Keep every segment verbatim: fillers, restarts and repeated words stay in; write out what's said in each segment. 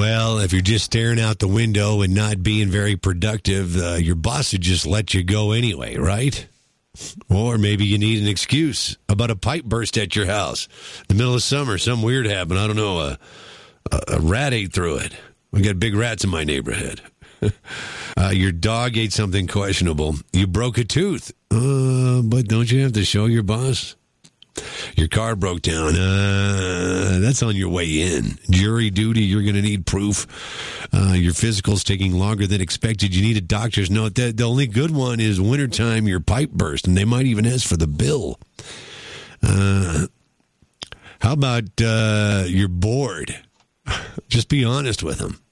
Well, if you're just staring out the window and not being very productive, uh, your boss would just let you go anyway, right? Or maybe you need an excuse about a pipe burst at your house. In the middle of summer, something weird happened. I don't know, a, a, a rat ate through it. We got big rats in my neighborhood. uh, your dog ate something questionable. You broke a tooth. Uh, but don't you have to show your boss? Your car broke down. Uh, that's on your way in. Jury duty, you're going to need proof. Uh, your physical's taking longer than expected. You need a doctor's note. The, the only good one is wintertime, your pipe burst, and they might even ask for the bill. Uh, how about uh, you're bored? Just be honest with them.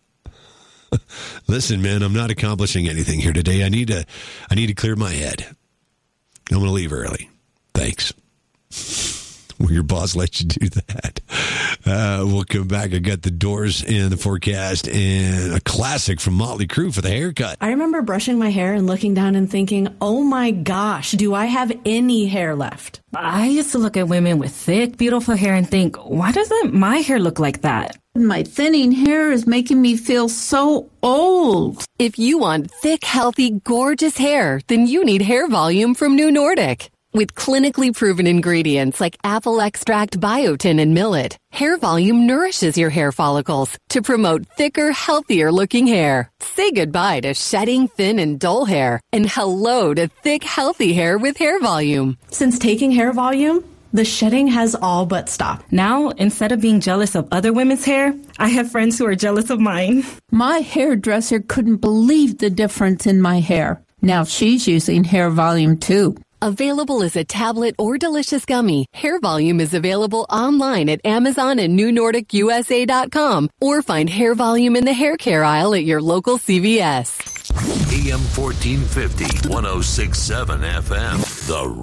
Listen, man, I'm not accomplishing anything here today. I need to, I need to clear my head. I'm going to leave early. Thanks. Will your boss let you do that? Uh, we'll come back. I got the Doors in the forecast and a classic from Motley Crue for the haircut. I remember brushing my hair and looking down and thinking, oh my gosh, do I have any hair left? I used to look at women with thick, beautiful hair and think, why doesn't my hair look like that? My thinning hair is making me feel so old. If you want thick, healthy, gorgeous hair, then you need Hair Volume from New Nordic. With clinically proven ingredients like apple extract, biotin, and millet, Hair Volume nourishes your hair follicles to promote thicker, healthier-looking hair. Say goodbye to shedding, thin, and dull hair, and hello to thick, healthy hair with Hair Volume. Since taking Hair Volume, the shedding has all but stopped. Now, instead of being jealous of other women's hair, I have friends who are jealous of mine. My hairdresser couldn't believe the difference in my hair. Now she's using Hair Volume too. Available as a tablet or delicious gummy, Hair Volume is available online at Amazon and New Nordic U S A dot com, or find Hair Volume in the hair care aisle at your local C V S. A M fourteen fifty, one oh six point seven F M, The